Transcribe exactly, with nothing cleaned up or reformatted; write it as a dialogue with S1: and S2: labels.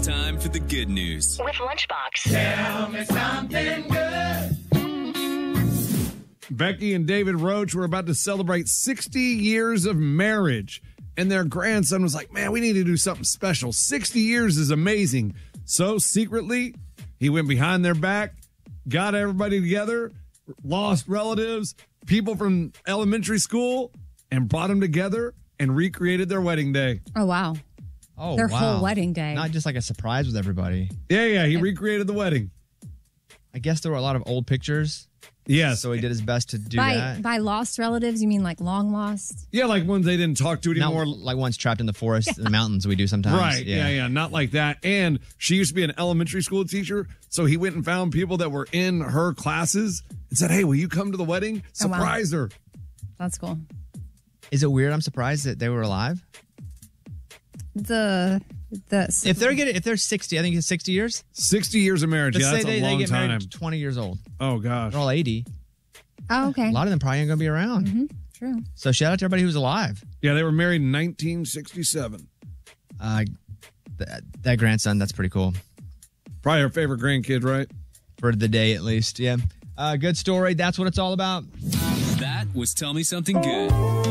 S1: time for the good news.
S2: With Lunchbox.
S3: Tell me something good.
S4: Becky and David Roach were about to celebrate sixty years of marriage. And their grandson was like, man, we need to do something special. sixty years is amazing. So secretly, he went behind their back, got everybody together, lost relatives, people from elementary school, and brought them together and recreated their wedding day.
S5: Oh, wow.
S6: Oh,
S5: Their
S6: wow.
S5: whole wedding day.
S6: Not just like a surprise with everybody.
S4: Yeah, yeah, he recreated the wedding.
S6: I guess there were a lot of old pictures.
S4: Yes.
S6: So he did his best to do
S5: by,
S6: that.
S5: By lost relatives, you mean like long lost?
S4: Yeah, like ones they didn't talk to anymore.
S6: Not like ones trapped in the forest, in the mountains we do sometimes.
S4: Right, yeah. yeah, yeah, not like that. And she used to be an elementary school teacher, so he went and found people that were in her classes and said, hey, will you come to the wedding? Surprise
S5: oh, wow.
S4: her.
S5: That's cool.
S6: Is it weird? I'm surprised that they were alive.
S5: The the
S6: if they're getting if they're sixty, I think it's sixty years.
S4: Sixty years of marriage.
S6: Let's
S4: yeah,
S6: say
S4: that's
S6: they,
S4: a long
S6: they get
S4: time.
S6: married twenty years old.
S4: Oh gosh,
S6: they're all eighty.
S5: Oh, okay.
S6: A lot of them probably ain't gonna be around.
S5: Mm-hmm. True.
S6: So shout out to everybody who's alive.
S4: Yeah, they were married in nineteen sixty-seven.
S6: Uh, that, that grandson, that's pretty cool.
S4: Probably her favorite grandkid, right?
S6: For the day, at least. Yeah. Uh, good story. That's what it's all about.
S1: That was Tell Me Something Good.